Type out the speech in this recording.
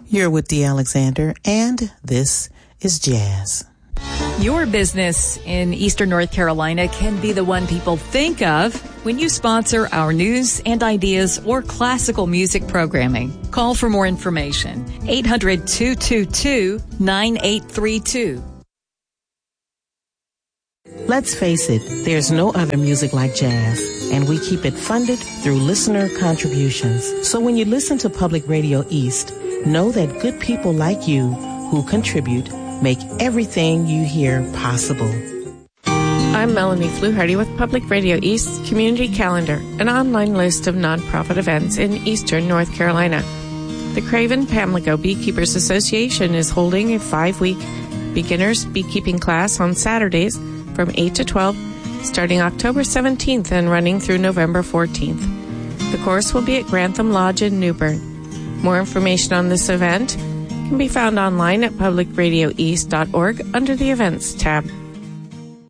You're with Dee Alexander, and this is Jazz. Your business in Eastern North Carolina can be the one people think of when you sponsor our news and ideas or classical music programming. Call for more information. 800-222-9832. Let's face it, there's no other music like jazz, and we keep it funded through listener contributions. So when you listen to Public Radio East, know that good people like you who contribute make everything you hear possible. I'm Melanie Fluharty with Public Radio East Community Calendar, an online list of nonprofit events in Eastern North Carolina. The Craven Pamlico Beekeepers Association is holding a 5-week beginners beekeeping class on Saturdays from 8 to 12, starting October 17th and running through November 14th. The course will be at Grantham Lodge in Newbern. More information on this event can be found online at publicradioeast.org under the Events tab.